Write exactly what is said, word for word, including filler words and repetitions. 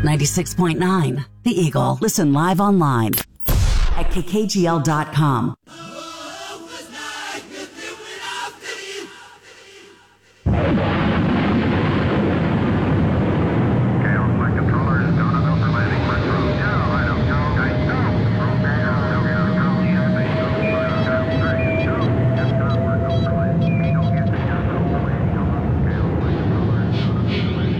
ninety-six point nine. The Eagle. Listen live online at K K G L dot com.